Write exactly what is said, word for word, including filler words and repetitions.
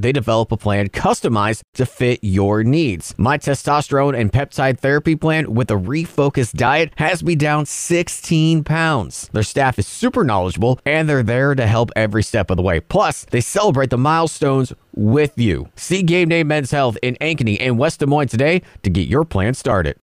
they develop a plan customized to fit your needs. My testosterone and peptide therapy plan with a refocused diet has me down sixteen pounds. Their staff is super knowledgeable and they're there to help every step of the way. Plus, they celebrate the milestones with you. See Game Day Men's Health in Ankeny and West Des Moines today to get your plan started.